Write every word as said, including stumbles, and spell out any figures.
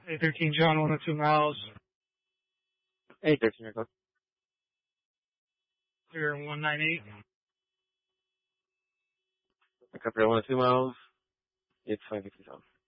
A thirteen John, one oh two miles. A thirteen, your code. zero one nine eight. I copy one oh two miles. It's twenty fifty-seven.